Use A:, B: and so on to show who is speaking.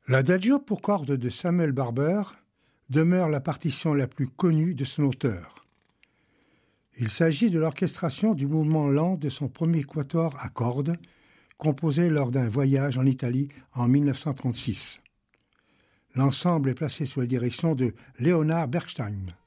A: L'Adagio pour cordes de Samuel Barber demeure la partition la plus connue de son auteur. Il s'agit de l'orchestration du mouvement lent de son premier quatuor à cordes, composé lors d'un voyage en Italie en 1936. L'ensemble est placé sous la direction de Leonard Bernstein.